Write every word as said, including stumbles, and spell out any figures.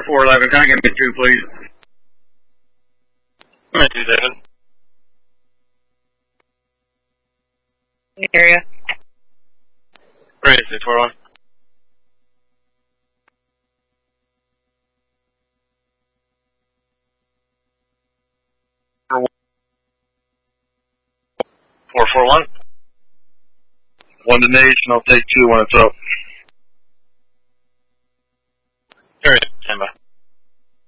four eleven, can I get me two, please? All right, two seven. Area. Great, six four one. Four four one. One to Nation, I'll take two when it's up. All right, stand by.